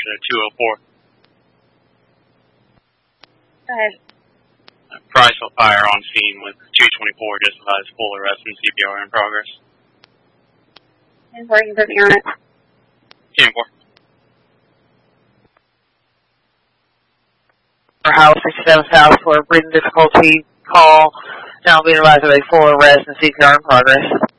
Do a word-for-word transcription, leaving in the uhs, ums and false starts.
to two oh four. Go ahead. Price will fire on scene with two twenty-four justifies full arrest and C P R in progress. And where you putting on it? ten four. For Highway sixty-seven South for breathing difficulty call. Now being advised of a full arrest and C P R in progress.